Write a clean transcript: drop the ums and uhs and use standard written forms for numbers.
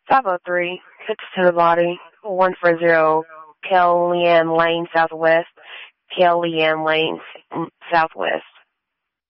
503, hits to the body, 140, Kellyanne Lane Southwest, Kellyanne Lane Southwest.